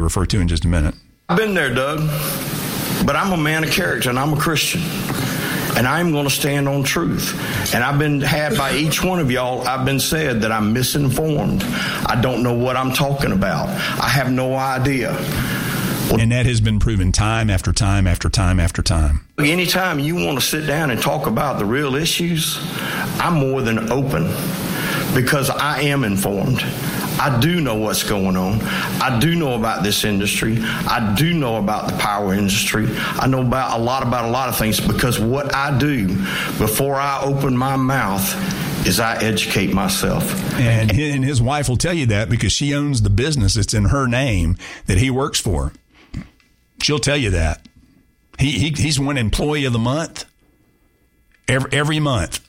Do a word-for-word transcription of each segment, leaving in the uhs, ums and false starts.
refer to in just a minute. I've been there, Doug, but I'm a man of character and I'm a Christian. And I'm going to stand on truth. And I've been had by each one of y'all, I've been said that I'm misinformed. I don't know what I'm talking about. I have no idea. Well, and that has been proven time after time after time after time. Anytime you want to sit down and talk about the real issues, I'm more than open because I am informed. I do know what's going on. I do know about this industry. I do know about the power industry. I know about a lot about a lot of things because what I do before I open my mouth is I educate myself. And his wife will tell you that because she owns the business. It's in her name that he works for. She'll tell you that. He, he he's one employee of the month. Every, every month.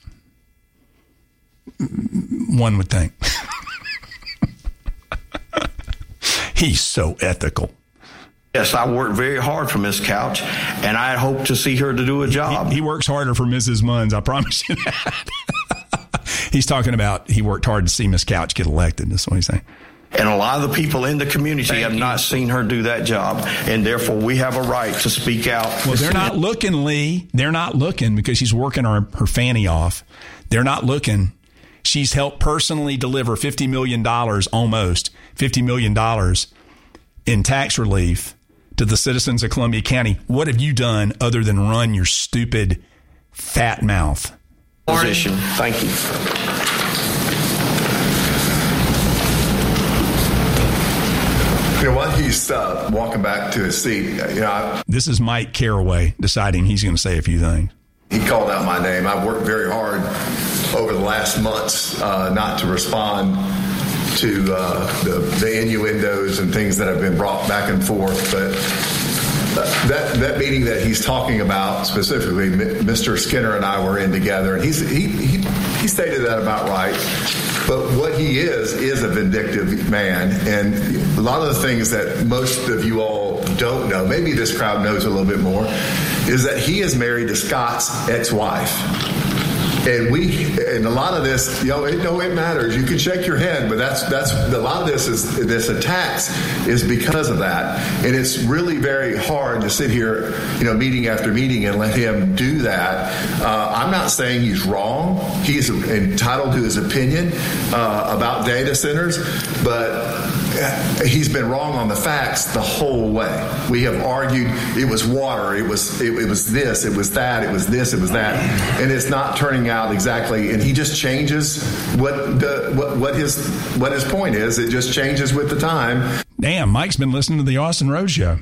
One would think. He's so ethical. Yes, I work very hard for Miss Couch, and I hope to see her to do a job. He, he works harder for Missus Munns, I promise you that. He's talking about he worked hard to see Miss Couch get elected. That's what he's saying. And a lot of the people in the community Thank have you. not seen her do that job, and therefore we have a right to speak out. Well, they're not looking, Lee. They're not looking because she's working her, her fanny off. They're not looking. She's helped personally deliver fifty million dollars, almost fifty million dollars in tax relief to the citizens of Columbia County. What have you done other than run your stupid fat mouth? Position. Thank you. You know, while he's uh, walking back to his seat, you know, I, this is Mike Caraway deciding he's going to say a few things. He called out my name. I've worked very hard over the last months uh, not to respond to uh, the, the innuendos and things that have been brought back and forth. But uh, that that meeting that he's talking about specifically, Mister Skinner and I were in together, and he's, he, he he stated that about right. But what he is is a vindictive man, and a lot of the things that most of you all don't know, maybe this crowd knows a little bit more, is that he is married to Scott's ex-wife. And we, and a lot of this, you know, it, no, it matters. You can shake your head, but that's that's a lot of this is this attacks is because of that, and it's really very hard to sit here, you know, meeting after meeting and let him do that. Uh, I'm not saying he's wrong. He's entitled to his opinion uh, about data centers, but he's been wrong on the facts the whole way. We have argued it was water, it was it, it was this, it was that, it was this, it was that, and it's not turning out exactly. And he just changes what the what, what his what his point is. It just changes with the time. Damn, Mike's been listening to the Austin Rose Show.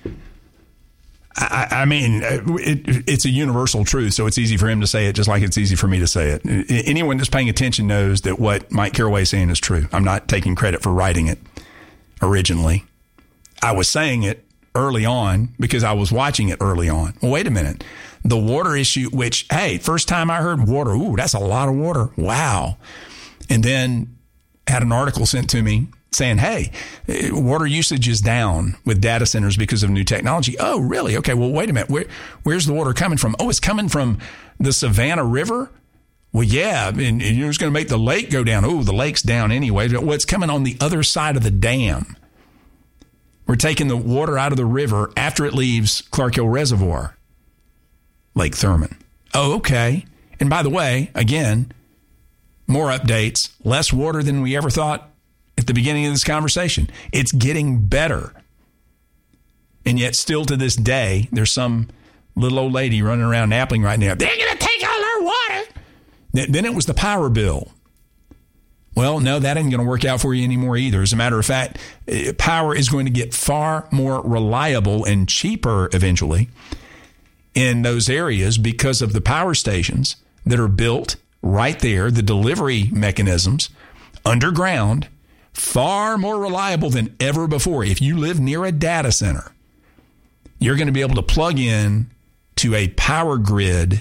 I, I mean, it, it's a universal truth, so it's easy for him to say it just like it's easy for me to say it. Anyone that's paying attention knows that what Mike Caraway is saying is true. I'm not taking credit for writing it originally. I was saying it early on because I was watching it early on. Well, wait a minute. The water issue, which, hey, first time I heard water, ooh, that's a lot of water. Wow. And then had an article sent to me saying, hey, water usage is down with data centers because of new technology. Oh, really? Okay, well, wait a minute. Where, where's the water coming from? Oh, it's coming from the Savannah River? Well, yeah, and, and you're just going to make the lake go down. Oh, the lake's down anyway. Well, it's coming on the other side of the dam. We're taking the water out of the river after it leaves Clark Hill Reservoir, Lake Thurman. Oh, okay. And by the way, again, more updates, less water than we ever thought at the beginning of this conversation. It's getting better. And yet still to this day, there's some little old lady running around Appling right now. They're going to take all our water. Then it was the power bill. Well, no, that ain't going to work out for you anymore either. As a matter of fact, power is going to get far more reliable and cheaper eventually in those areas because of the power stations that are built right there, the delivery mechanisms underground, far more reliable than ever before. If you live near a data center, you're going to be able to plug in to a power grid,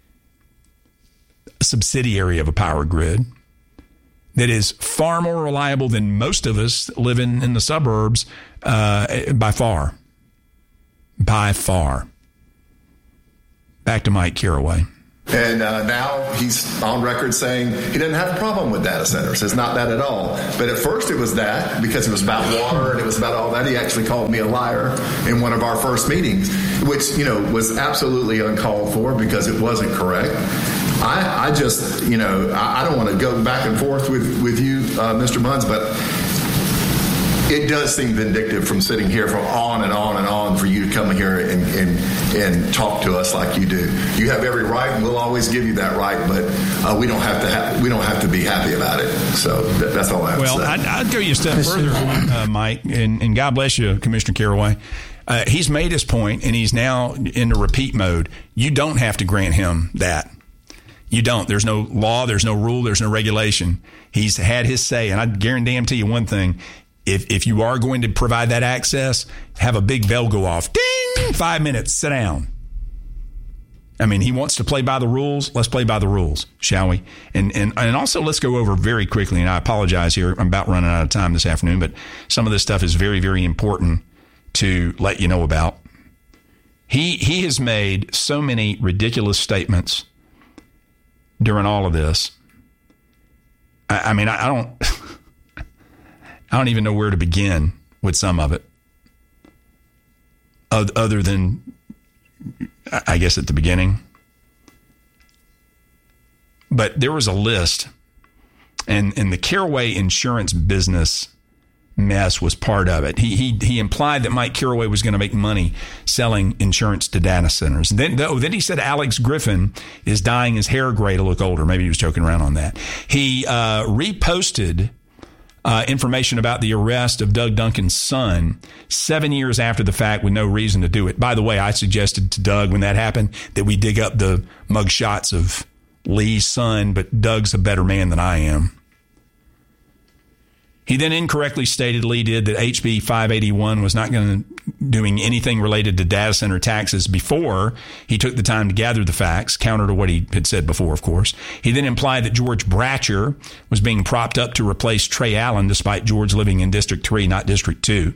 a subsidiary of a power grid, that is far more reliable than most of us living in the suburbs uh, by far. By far. Back to Mike Caraway. And uh, now he's on record saying he doesn't have a problem with data centers. It's not that at all. But at first it was that, because it was about water and it was about all that. He actually called me a liar in one of our first meetings, which, you know, was absolutely uncalled for because it wasn't correct. I, I just, you know, I, I don't want to go back and forth with, with you, uh, Mister Bunds, but it does seem vindictive from sitting here for on and on and on for you to come here and, and and talk to us like you do. You have every right, and we'll always give you that right. But uh, we don't have to ha- we don't have to be happy about it. So that, that's all I have well, to say. Well, I'd, I'd go you a step further, uh, Mike, and, and God bless you, Commissioner Carraway. Uh, he's made his point, and he's now in the repeat mode. You don't have to grant him that. You don't. There's no law. There's no rule. There's no regulation. He's had his say, and I guarantee you one thing. If if you are going to provide that access, have a big bell go off. Ding! Five minutes. Sit down. I mean, he wants to play by the rules. Let's play by the rules, shall we? And and and also, let's go over very quickly, and I apologize here. I'm about running out of time this afternoon, but some of this stuff is very, very important to let you know about. He he has made so many ridiculous statements during all of this. I, I mean, I, I don't... I don't even know where to begin with some of it, other than, I guess, at the beginning. But there was a list, and, and the Carraway insurance business mess was part of it. He he he implied that Mike Carraway was going to make money selling insurance to data centers. Then, oh, then he said Alex Griffin is dyeing his hair gray to look older. Maybe he was joking around on that. He uh, reposted Uh, information about the arrest of Doug Duncan's son seven years after the fact with no reason to do it. By the way, I suggested to Doug when that happened that we dig up the mug shots of Lee's son, but Doug's a better man than I am. He then incorrectly stated, Lee did, that H B five eighty-one was not going to doing anything related to data center taxes before he took the time to gather the facts, counter to what he had said before, of course. He then implied that George Bratcher was being propped up to replace Trey Allen, despite George living in District three, not District two.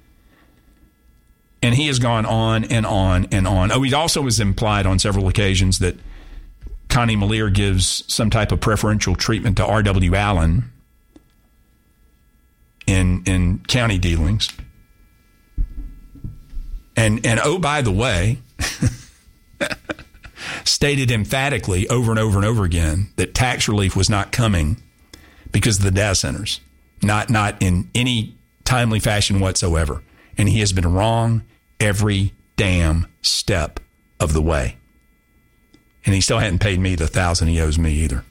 And he has gone on and on and on. Oh, he also has implied on several occasions that Connie Malier gives some type of preferential treatment to R W Allen in in county dealings. And, and oh, by the way, stated emphatically over and over and over again that tax relief was not coming because of the data centers, not not in any timely fashion whatsoever. And he has been wrong every damn step of the way. And he still hadn't paid me the thousand he owes me either.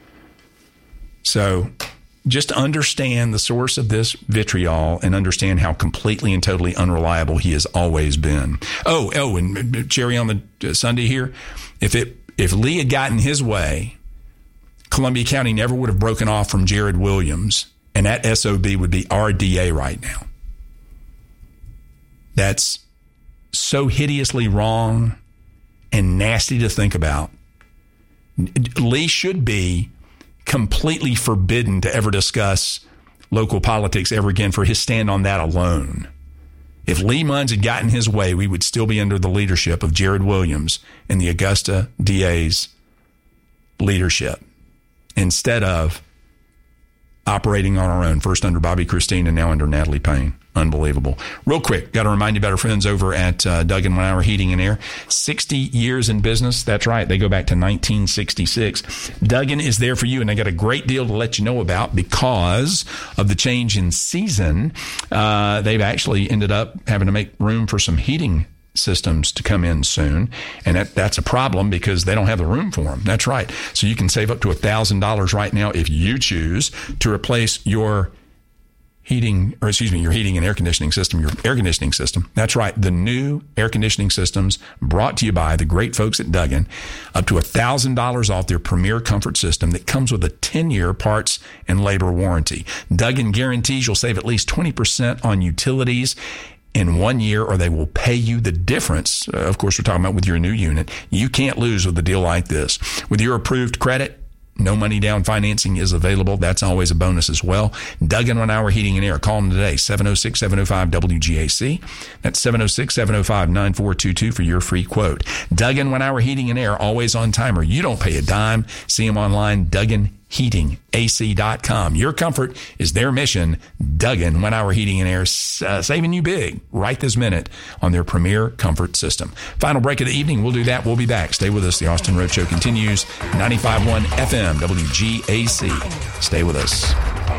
So just understand the source of this vitriol and understand how completely and totally unreliable he has always been. Oh, oh, and cherry on the Sunday here. If it if Lee had gotten his way, Columbia County never would have broken off from Jared Williams, and that S O B would be R D A right now. That's so hideously wrong and nasty to think about. Lee should be completely forbidden to ever discuss local politics ever again for his stand on that alone. If Lee Munns had gotten his way, we would still be under the leadership of Jared Williams and the Augusta D A's leadership, instead of operating on our own, first under Bobby Christine and now under Natalie Payne. Unbelievable. Real quick, got to remind you about our friends over at uh, Duggan One Hour Heating and Air. sixty years in business. That's right. They go back to nineteen sixty-six. Duggan is there for you, and they got a great deal to let you know about because of the change in season. Uh, they've actually ended up having to make room for some heating systems to come in soon, and that, that's a problem because they don't have the room for them. That's right. So you can save up to one thousand dollars right now if you choose to replace your heating, or excuse me, your heating and air conditioning system, your air conditioning system. That's right. The new air conditioning systems brought to you by the great folks at Duggan, up to one thousand dollars off their premier comfort system that comes with a ten-year parts and labor warranty. Duggan guarantees you'll save at least twenty percent on utilities in one year, or they will pay you the difference. Uh, of course, we're talking about with your new unit. You can't lose with a deal like this. With your approved credit, No money down financing is available. That's always a bonus as well. Duggan One Hour Heating and Air. Call them today, seven oh six, seven oh five, W G A C. That's seven oh six, seven oh five, nine four two two for your free quote. Duggan One Hour Heating and Air, always on timer. You don't pay a dime. See them online, Duggan Heating A C dot com. Your comfort is their mission. Duggan One Hour Heating and Air, uh, saving you big right this minute on their premier comfort system. Final break of the evening. We'll do that. We'll be back. Stay with us. The Austin Road Show continues. ninety-five point one F M W G A C. Stay with us.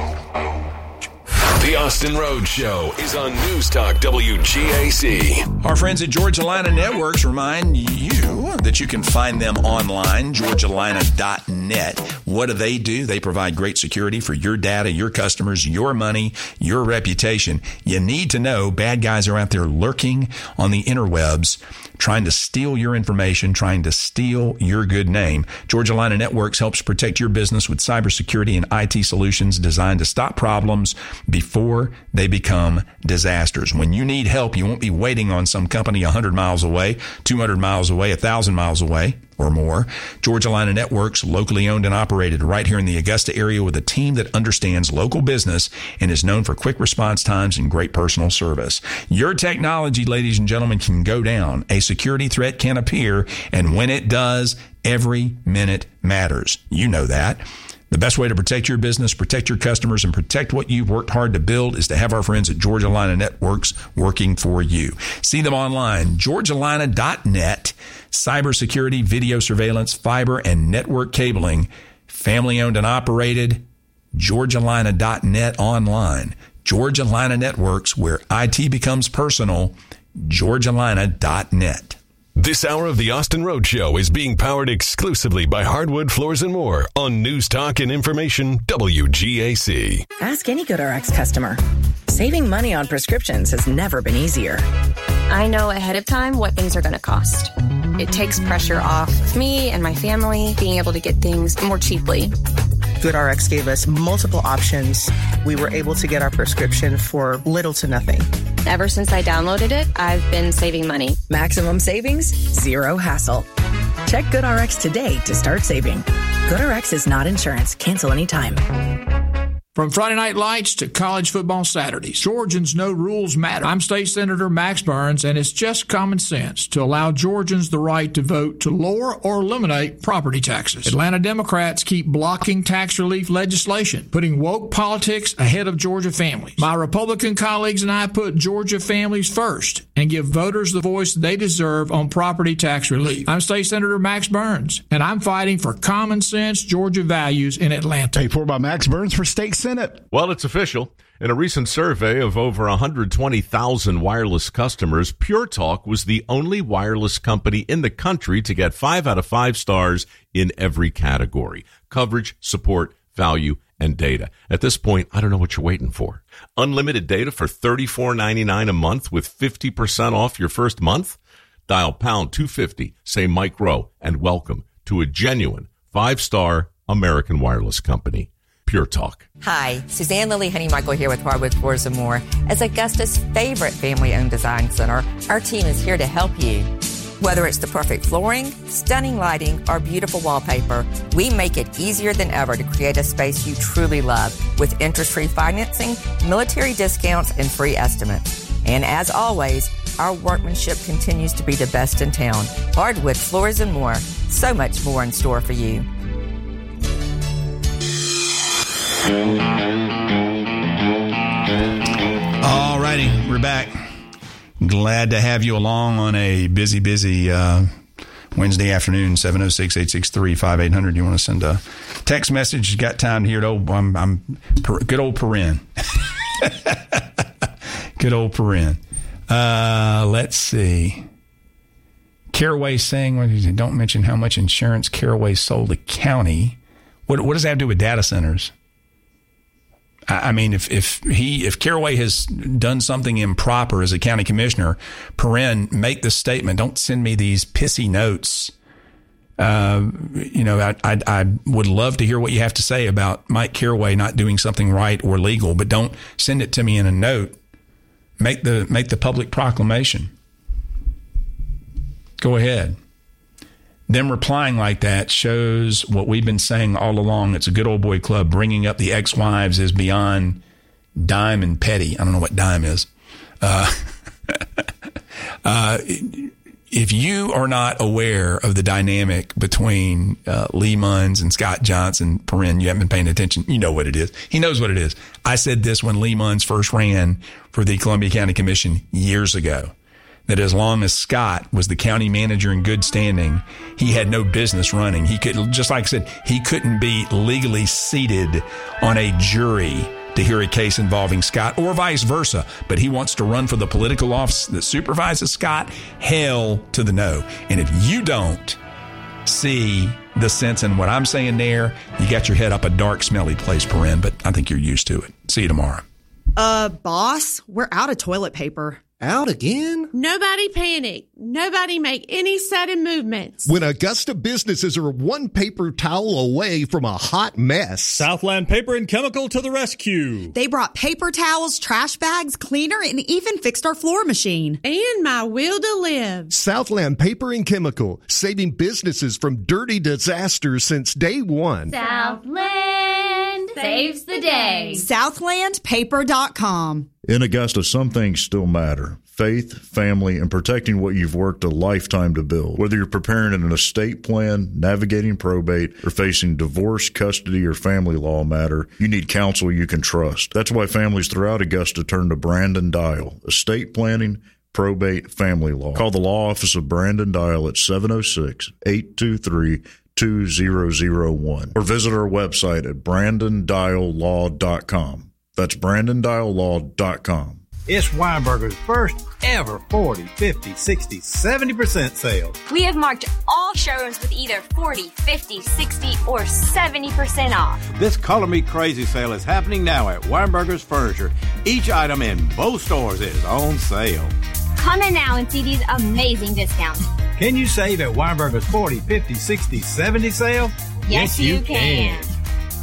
The Austin Road Show is on News Talk W G A C. Our friends at Georgia Lina Networks remind you that you can find them online, georgia lina dot net. What do they do? They provide great security for your data, your customers, your money, your reputation. You need to know bad guys are out there lurking on the interwebs, trying to steal your information, trying to steal your good name. Georgia Lina Networks helps protect your business with cybersecurity and I T solutions designed to stop problems before they become disasters. When you need help, you won't be waiting on some company one hundred miles away, two hundred miles away, one thousand miles away or more. Georgia Lina Networks, locally owned and operated right here in the Augusta area with a team that understands local business and is known for quick response times and great personal service. Your technology, ladies and gentlemen, can go down. A security threat can appear, and when it does, every minute matters. You know that. The best way to protect your business, protect your customers, and protect what you've worked hard to build is to have our friends at Georgia Lina Networks working for you. See them online, georgia lina dot net. Cybersecurity, video surveillance, fiber, and network cabling. Family owned and operated. georgia lina dot net online. Georgia Lina Networks, where I T becomes personal. georgia lina dot net. This hour of the Austin Road Show is being powered exclusively by Hardwood Floors and More on News Talk and Information W G A C. Ask any GoodRx customer. Saving money on prescriptions has never been easier. I know ahead of time what things are going to cost. It takes pressure off of me and my family being able to get things more cheaply. GoodRx gave us multiple options. We were able to get our prescription for little to nothing. Ever since I downloaded it, I've been saving money. Maximum savings, zero hassle. Check GoodRx today to start saving. GoodRx is not insurance. Cancel anytime. From Friday Night Lights to college football Saturdays, Georgians know rules matter. I'm State Senator Max Burns, and it's just common sense to allow Georgians the right to vote to lower or eliminate property taxes. Atlanta Democrats keep blocking tax relief legislation, putting woke politics ahead of Georgia families. My Republican colleagues and I put Georgia families first and give voters the voice they deserve on property tax relief. I'm State Senator Max Burns, and I'm fighting for common sense Georgia values in Atlanta. Paid for by Max Burns for State Senate. Well, it's official. In a recent survey of over one hundred twenty thousand wireless customers, Pure Talk was the only wireless company in the country to get five out of five stars in every category: coverage, support, value, and data. At this point, I don't know what you're waiting for. Unlimited data for thirty-four ninety-nine a month with fifty percent off your first month? Dial pound two fifty, say Mike Rowe, and welcome to a genuine five-star American wireless company. Pure Talk. Hi, Suzanne Lily Honey Michael here with Hardwood Floors and More. As Augusta's favorite family-owned design center, our team is here to help you. Whether it's the perfect flooring, stunning lighting, or beautiful wallpaper, we make it easier than ever to create a space you truly love with interest-free financing, military discounts, and free estimates. And as always, our workmanship continues to be the best in town. Hardwood Floors and More. So much more in store for you. All righty, we're back. Glad to have you along on a busy, busy uh, Wednesday afternoon. seven oh six, eight six three, five eight zero zero. You want to send a text message? You got time to hear it? Oh, I'm, I'm good old Perrin. Good old Perrin. Uh, let's see. Caraway saying, what is it? Don't mention how much insurance Caraway sold the county. What, what does that have to do with data centers? I mean, if, if he, if Caraway has done something improper as a county commissioner, Perrin, make the statement. Don't send me these pissy notes. Uh, you know, I, I, I would love to hear what you have to say about Mike Caraway not doing something right or legal, but don't send it to me in a note. Make the, make the public proclamation. Go ahead. them replying like that shows what we've been saying all along. It's a good old boy club. Bringing up the ex-wives is beyond dime and petty. I don't know what dime is. Uh, uh, if you are not aware of the dynamic between uh, Lee Munns and Scott Johnson, Perrin, you haven't been paying attention. You know what it is. He knows what it is. I said this when Lee Munns first ran for the Columbia County Commission years ago, that as long as Scott was the county manager in good standing, he had no business running. He could, just like I said, he couldn't be legally seated on a jury to hear a case involving Scott, or vice versa. But he wants to run for the political office that supervises Scott. Hell to the no. And if you don't see the sense in what I'm saying there, you got your head up a dark, smelly place, Perrin, but I think you're used to it. See you tomorrow. Uh, boss, we're out of toilet paper. Out again? Nobody panic. Nobody make any sudden movements. When Augusta businesses are one paper towel away from a hot mess. Southland Paper and Chemical to the rescue. They brought paper towels, trash bags, cleaner, and even fixed our floor machine. And my will to live. Southland Paper and Chemical, saving businesses from dirty disasters since day one. Southland saves the day. Southland Paper dot com. In Augusta, some things still matter. Faith, family, and protecting what you've worked a lifetime to build. Whether you're preparing an estate plan, navigating probate, or facing divorce, custody, or family law matter, you need counsel you can trust. That's why families throughout Augusta turn to Brandon Dial. Estate planning, probate, family law. Call the law office of Brandon Dial at seven oh six, eight two three, two zero zero one or visit our website at brandon dial law dot com. That's brandon dial law dot com. It's Weinberger's first ever forty, fifty, sixty, seventy percent sale. We have marked all showrooms with either forty, fifty, sixty, or seventy percent off. This Color Me Crazy sale is happening now at Weinberger's Furniture. Each item in both stores is on sale. Come in now and see these amazing discounts. Can you save at Weinberger's forty, fifty, sixty, seventy sale? Yes, yes you, you can. can.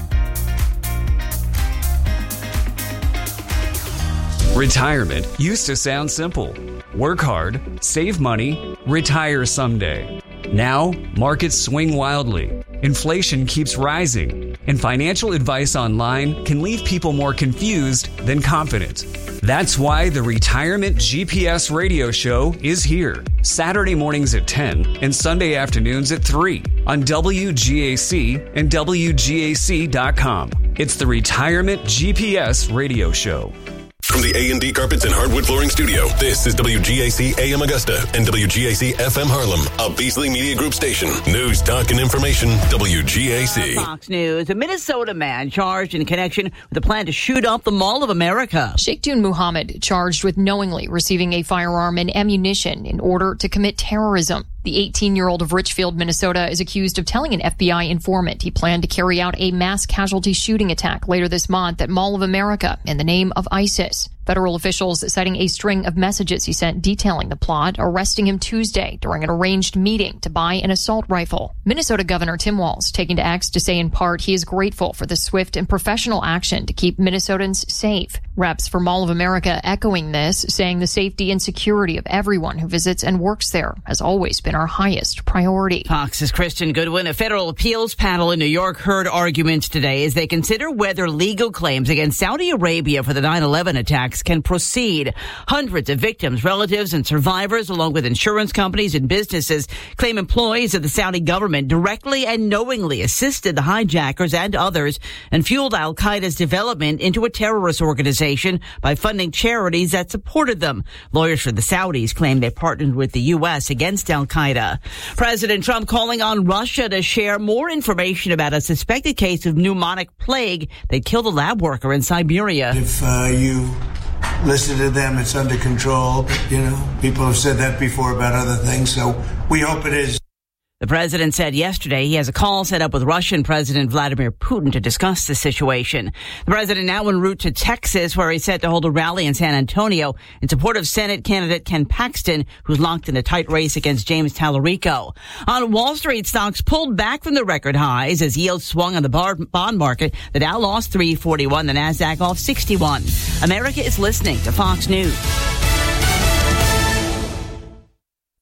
Retirement used to sound simple. Work hard, save money, retire someday. Now, markets swing wildly. Inflation keeps rising, and financial advice online can leave people more confused than confident. That's why the Retirement G P S radio show is here. Saturday mornings at ten and Sunday afternoons at three on W G A C and W G A C dot com. It's the Retirement G P S radio show. From the A and D Carpets and Hardwood Flooring Studio, this is W G A C A M Augusta and W G A C F M Harlem, a Beasley Media Group station. News, talk, and information, W G A C. Fox News. A Minnesota man charged in connection with a plan to shoot up the Mall of America. Sheikhtun Muhammad charged with knowingly receiving a firearm and ammunition in order to commit terrorism. The eighteen-year-old of Richfield, Minnesota, is accused of telling an F B I informant he planned to carry out a mass casualty shooting attack later this month at Mall of America in the name of ISIS. Federal officials citing a string of messages he sent detailing the plot, arresting him Tuesday during an arranged meeting to buy an assault rifle. Minnesota Governor Tim Walz taking to X to say in part he is grateful for the swift and professional action to keep Minnesotans safe. Reps for Mall of America echoing this, saying the safety and security of everyone who visits and works there has always been our highest priority. Fox's Kristen Goodwin. A federal appeals panel in New York heard arguments today as they consider whether legal claims against Saudi Arabia for the nine eleven attacks can proceed. Hundreds of victims, relatives, and survivors, along with insurance companies and businesses, claim employees of the Saudi government directly and knowingly assisted the hijackers and others and fueled al-Qaeda's development into a terrorist organization by funding charities that supported them. Lawyers for the Saudis claim they partnered with the U S against al-Qaeda. President Trump calling on Russia to share more information about a suspected case of pneumonic plague that killed a lab worker in Siberia. If uh, you listen to them, it's under control. But, you know, people have said that before about other things, so we hope it is. The president said yesterday he has a call set up with Russian President Vladimir Putin to discuss the situation. The president now en route to Texas, where he's set to hold a rally in San Antonio in support of Senate candidate Ken Paxton, who's locked in a tight race against James Tallarico. On Wall Street, stocks pulled back from the record highs as yields swung on the bar- bond market. The Dow lost three forty-one, the Nasdaq off sixty-one. America is listening to Fox News.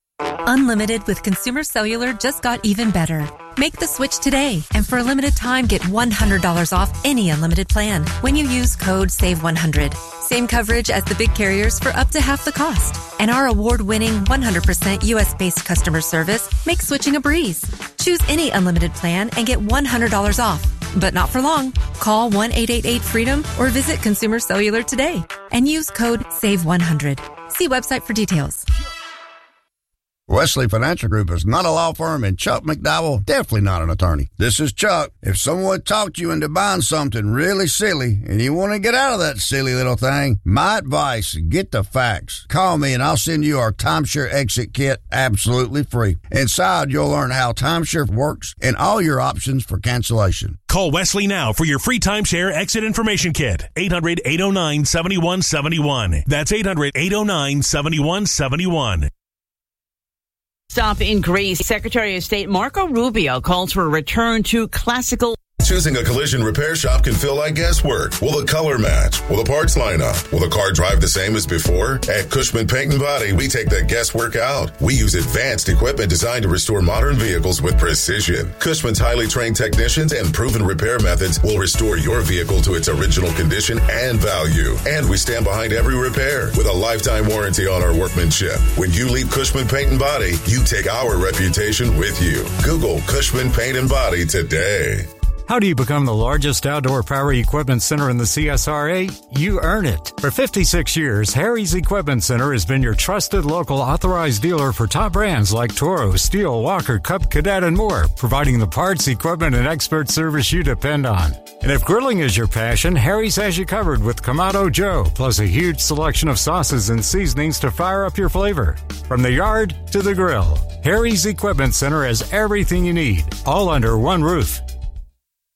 Unlimited with Consumer Cellular just got even better. Make the switch today, and for a limited time, get one hundred dollars off any unlimited plan when you use code save one hundred. Same coverage as the big carriers for up to half the cost. And our award-winning one hundred percent U S-based customer service makes switching a breeze. Choose any unlimited plan and get one hundred dollars off. But not for long. Call one eight eight eight freedom or visit Consumer Cellular today and use code save one hundred. See website for details. Wesley Financial Group is not a law firm, and Chuck McDowell definitely not an attorney. This is Chuck. If someone talked you into buying something really silly and you want to get out of that silly little thing, my advice, get the facts. Call me and I'll send you our timeshare exit kit absolutely free. Inside, you'll learn how timeshare works and all your options for cancellation. Call Wesley now for your free timeshare exit information kit. eight hundred, eight oh nine, seven one seven one. That's eight hundred, eight oh nine, seven one seven one. Stop in Greece. Secretary of State Marco Rubio calls for a return to classical. Choosing a collision repair shop can feel like guesswork. Will the color match? Will the parts line up? Will the car drive the same as before? At Cushman Paint and Body, we take that guesswork out. We use advanced equipment designed to restore modern vehicles with precision. Cushman's highly trained technicians and proven repair methods will restore your vehicle to its original condition and value. And we stand behind every repair with a lifetime warranty on our workmanship. When you leave Cushman Paint and Body, you take our reputation with you. Google Cushman Paint and Body today. How do you become the largest outdoor power equipment center in the C S R A? You earn it. For fifty-six years, Harry's Equipment Center has been your trusted local authorized dealer for top brands like Toro, Steel, Walker, Cub Cadet, and more, providing the parts, equipment, and expert service you depend on. And if grilling is your passion, Harry's has you covered with Kamado Joe, plus a huge selection of sauces and seasonings to fire up your flavor. From the yard to the grill, Harry's Equipment Center has everything you need, all under one roof.